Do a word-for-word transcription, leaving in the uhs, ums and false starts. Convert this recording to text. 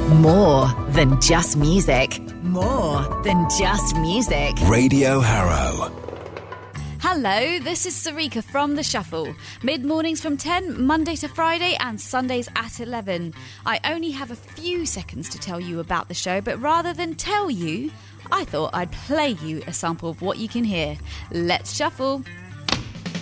More than just music. More than just music. Radio Harrow. Hello, this is Sarika from The Shuffle. Mid-mornings from ten, Monday to Friday, and Sundays at eleven. I only have a few seconds to tell you about the show, but rather than tell you, I thought I'd play you a sample of what you can hear. Let's shuffle.